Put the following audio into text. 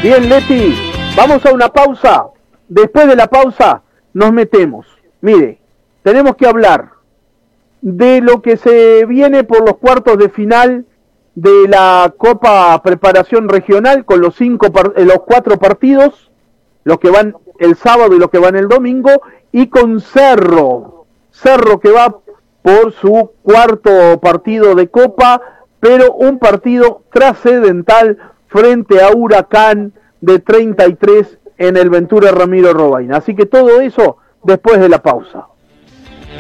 Bien, Leti, vamos a una pausa. Después de la pausa nos metemos. Mire, tenemos que hablar de lo que se viene por los cuartos de final de la Copa Preparación Regional con los 4 partidos, los que van el sábado y los que van el domingo, y con Cerro que va por su cuarto partido de Copa, pero un partido trascendental frente a Huracán de 33 en el Ventura Ramiro Robaina. Así que todo eso después de la pausa.